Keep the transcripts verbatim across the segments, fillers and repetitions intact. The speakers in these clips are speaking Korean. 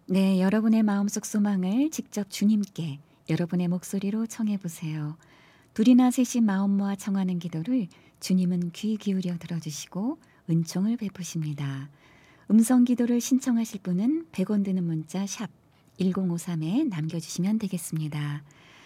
네, 여러분의 마음속 소망을 직접 주님께 여러분의 목소리로 청해 보세요. 둘이나 셋이 마음 모아 청하는 기도를 주님은 귀 기울여 들어주시고 은총을 베푸십니다. 음성 기도를 신청하실 분은 백 원 드는 문자 샵 일공오삼에 남겨주시면 되겠습니다.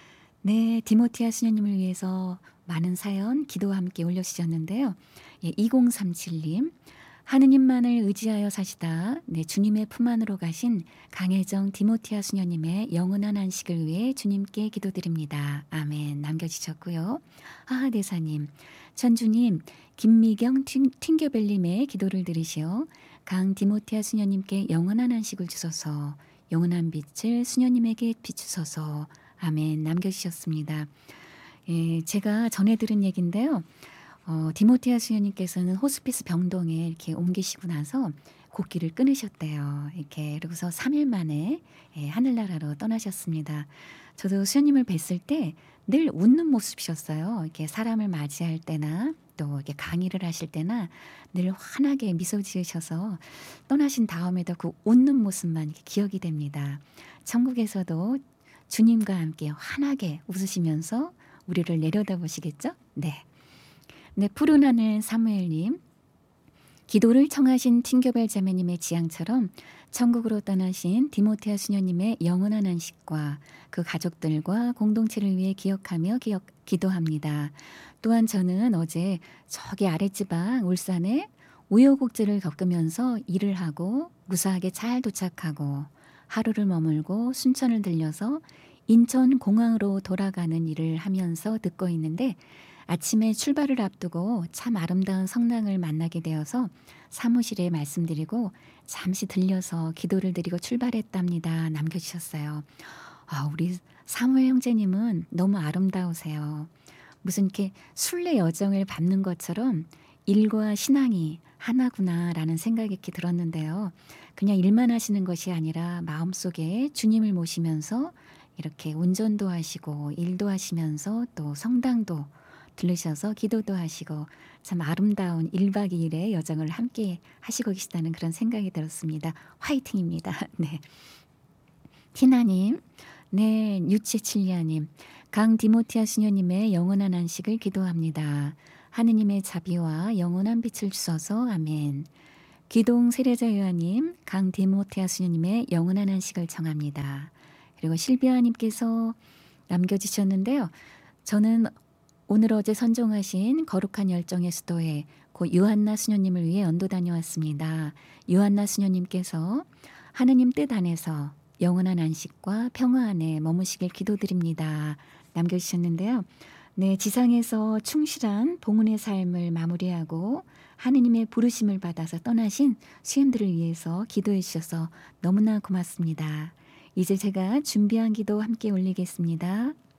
네, 디모티아 수녀님을 위해서 많은 사연, 기도와 함께 올려주셨는데요. 예, 이공삼칠님, 하느님만을 의지하여 사시다 네, 주님의 품 안으로 가신 강혜정 디모티아 수녀님의 영원한 안식을 위해 주님께 기도드립니다. 아멘 남겨주셨고요. 하하대사님, 천주님, 김미경 튕- 튕겨벨님의 기도를 들으시어 강 디모티아 수녀님께 영원한 안식을 주소서, 영원한 빛을 수녀님에게 비추소서. 아멘 남겨주셨습니다. 예, 제가 전해 들은 얘기인데요. 어, 디모티아 수녀님께서는 호스피스 병동에 이렇게 옮기시고 나서 곡기를 끊으셨대요. 이렇게 그러고서 삼 일 만에 예, 하늘나라로 떠나셨습니다. 저도 수녀님을 뵀을 때 늘 웃는 모습이셨어요. 이렇게 사람을 맞이할 때나 또 이렇게 강의를 하실 때나 늘 환하게 미소 지으셔서 떠나신 다음에도 그 웃는 모습만 이렇게 기억이 됩니다. 천국에서도 주님과 함께 환하게 웃으시면서 우리를 내려다보시겠죠? 네. 네, 푸른 하늘 사무엘님, 기도를 청하신 팅교벨 자매님의 지향처럼 천국으로 떠나신 디모테아 수녀님의 영원한 안식과 그 가족들과 공동체를 위해 기억하며 기억, 기도합니다. 또한 저는 어제 저기 아랫지방 울산에 우여곡절을 겪으면서 일을 하고 무사하게 잘 도착하고 하루를 머물고 순천을 들려서 인천 공항으로 돌아가는 일을 하면서 듣고 있는데 아침에 출발을 앞두고 참 아름다운 성당을 만나게 되어서 사무실에 말씀드리고 잠시 들려서 기도를 드리고 출발했답니다. 남겨주셨어요. 아, 우리 사무엘 형제님은 너무 아름다우세요. 무슨 이렇게 순례 여정을 밟는 것처럼 일과 신앙이 하나구나라는 생각이 이렇게 들었는데요. 그냥 일만 하시는 것이 아니라 마음속에 주님을 모시면서 이렇게 운전도 하시고 일도 하시면서 또 성당도 들르셔서 기도도 하시고 참 아름다운 일박 이일의 여정을 함께 하시고 계시다는 그런 생각이 들었습니다. 화이팅입니다. 네. 티나님, 네, 유치칠리아님, 강 디모티아 수녀님의 영원한 안식을 기도합니다. 하느님의 자비와 영원한 빛을 주소서. 아멘. 기동 세례자 요한님, 강 디모티아 수녀님의 영원한 안식을 청합니다. 그리고 실비아님께서 남겨주셨는데요. 저는 오늘 어제 선종하신 거룩한 열정의 수도에 고 요한나 수녀님을 위해 언도 다녀왔습니다. 요한나 수녀님께서 하느님 뜻 안에서 영원한 안식과 평화 안에 머무시길 기도드립니다. 남겨주셨는데요. 네, 지상에서 충실한 봉헌의 삶을 마무리하고 하느님의 부르심을 받아서 떠나신 수연들을 위해서 기도해 주셔서 너무나 고맙습니다. 이제 제가 준비한 기도 함께 올리겠습니다.